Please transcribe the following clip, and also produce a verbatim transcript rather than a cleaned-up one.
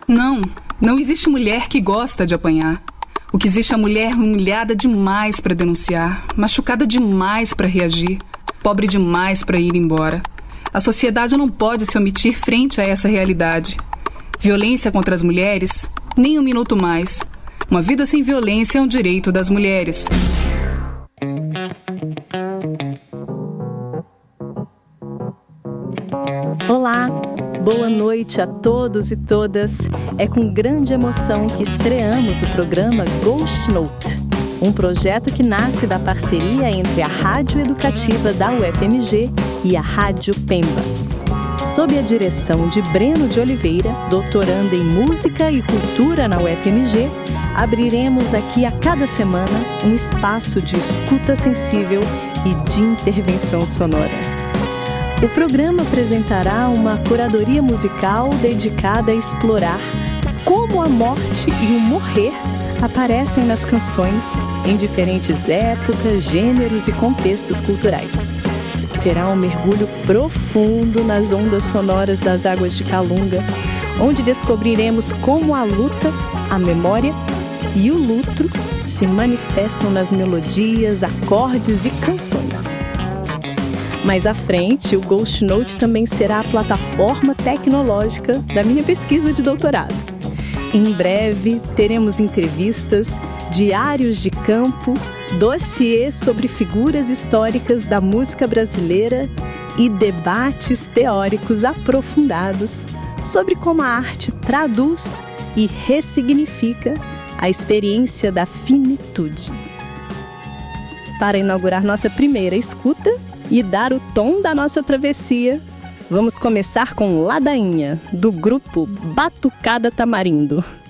Não, não existe mulher que gosta de apanhar. O que existe é a mulher humilhada demais para denunciar, machucada demais para reagir, pobre demais para ir embora. A sociedade não pode se omitir frente a essa realidade. Violência contra as mulheres? Nem um minuto mais. Uma vida sem violência é um direito das mulheres. Olá, boa noite a todos e todas. É com grande emoção que estreamos o programa Ghost Note, um projeto que nasce da parceria entre a Rádio Educativa da U F M G e a Rádio Pemba. Sob a direção de Breno de Oliveira, doutorando em Música e Cultura na U F M G, abriremos aqui a cada semana um espaço de escuta sensível e de intervenção sonora. O programa apresentará uma curadoria musical dedicada a explorar como a morte e o morrer aparecem nas canções em diferentes épocas, gêneros e contextos culturais. Será um mergulho profundo nas ondas sonoras das águas de Calunga, onde descobriremos como a luta, a memória e o luto se manifestam nas melodias, acordes e canções. Mais à frente, o Ghost Note também será a plataforma tecnológica da minha pesquisa de doutorado. Em breve, teremos entrevistas, diários de campo, dossiês sobre figuras históricas da música brasileira e debates teóricos aprofundados sobre como a arte traduz e ressignifica a experiência da finitude. Para inaugurar nossa primeira escuta e dar o tom da nossa travessia, vamos começar com Ladainha, do grupo Batucada Tamarindo.